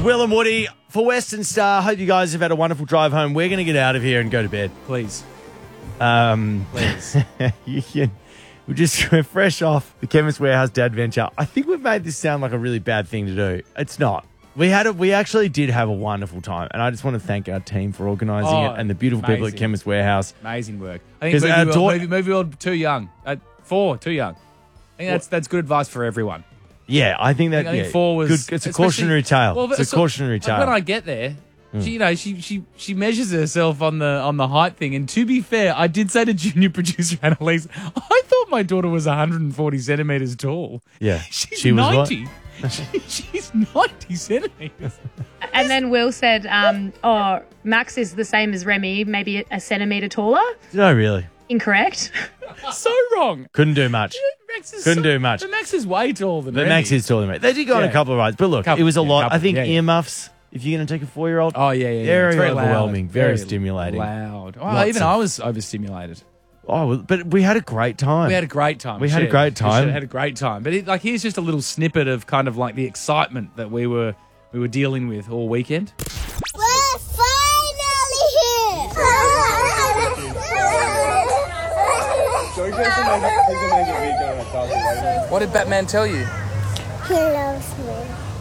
Will and Woody for Western Star. Hope you guys have had a wonderful drive home. We're going to get out of here and go to bed. Please. Please. We're fresh off the Chemist Warehouse Dad Venture. I think we've made this sound like a really bad thing to do. It's not. We actually did have a wonderful time, and I just want to thank our team for organising it and the beautiful people at Chemist Warehouse. Amazing work. I think movie world too young. 4 too young. I think that's good advice for everyone. Yeah, I think 4 was good. It's a cautionary tale. Well, it's a cautionary tale. When I get there, she measures herself on the height thing, and to be fair, I did say to junior producer Annalise, I thought my daughter was 140 centimeters tall. Yeah, she's 90. She's 90 centimeters. And then Will said, Max is the same as Remy, maybe a centimetre taller. No, really. Incorrect. So wrong. Couldn't do much. Do much. But Max is way taller than Remy. Max is taller than Remy. They did go on a couple of rides, but look, it was a lot. I think earmuffs, if you're going to take a 4-year-old. Oh, yeah. Very very overwhelming, loud. very stimulating. Loud. Oh, even I was overstimulated. Oh, but we had a great time. We had a great time. We had a great time. But here's just a little snippet of kind of like the excitement that we were dealing with all weekend. We're finally here! What did Batman tell you? He loves me.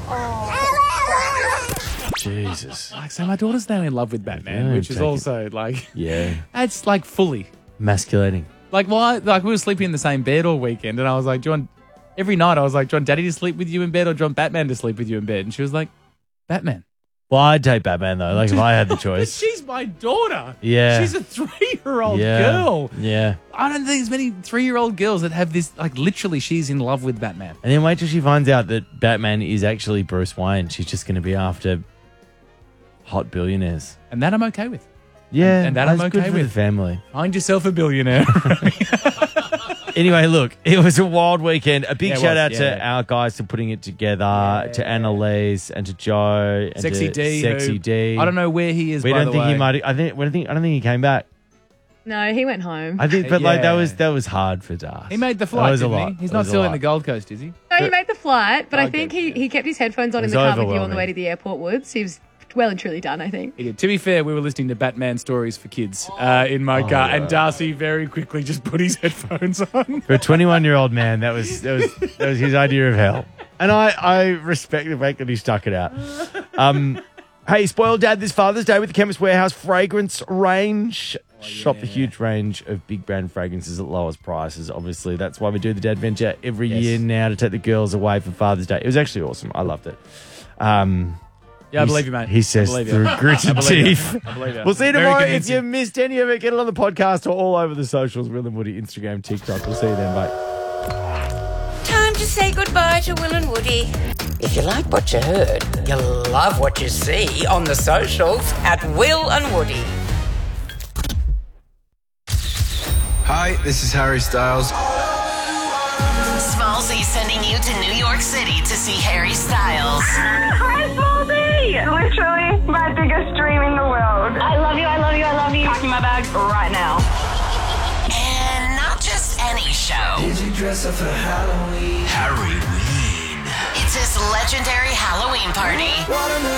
Jesus. Like, so my daughter's now in love with Batman, which is also like, it's like fully emasculating. Like, why? Like, we were sleeping in the same bed all weekend, and I was like, every night I was like, do you want Daddy to sleep with you in bed, or do you want Batman to sleep with you in bed? And she was like, Batman. Well, I'd take Batman though. Like, if I had the choice. She's my daughter. Yeah. She's a 3-year-old girl. Yeah. I don't think there's many 3-year-old girls that have this, like, literally she's in love with Batman. And then wait till she finds out that Batman is actually Bruce Wayne. She's just going to be after hot billionaires. And that I'm okay with. Yeah. And that I'm okay good with. For the family. Find yourself a billionaire. Anyway, look, it was a wild weekend. A big shout out to our guys for putting it together, to Annalise and to Joe and Sexy to D. I don't know where he is. We don't think he might. I don't think he came back. No, he went home. I think, but like that was hard for Darth. He made the flight, didn't he? He's not still in the Gold Coast, is he? No, he made the flight, but I think he kept his headphones on in the car with you on the way to the airport, Woods. He was well and truly done, I think. He did. To be fair, we were listening to Batman stories for kids in my car, and Darcy very quickly just put his headphones on. For a 21-year-old man, that was his idea of hell, and I respect the fact that he stuck it out. Hey, spoiled dad this Father's Day with the Chemist Warehouse fragrance range. Shop the huge range of big brand fragrances at lowest prices. Obviously, that's why we do the Dad Venture every year now, to take the girls away for Father's Day. It was actually awesome. I loved it. Yeah, I believe you, mate. He says through gritted teeth. I believe you. We'll see you tomorrow. If you missed any of it, get it on the podcast or all over the socials. Will and Woody, Instagram, TikTok. We'll see you then. Bye. Time to say goodbye to Will and Woody. If you like what you heard, you'll love what you see on the socials at Will and Woody. Hi, this is Harry Styles. Smallzy sending you to New York City to see Harry Styles. Hi, Smallzy! Literally my biggest dream in the world. I love you, I love you, I love you. Packing my bag right now. And not just any show. Did you dress up for Halloween? Halloween. It's his legendary Halloween party.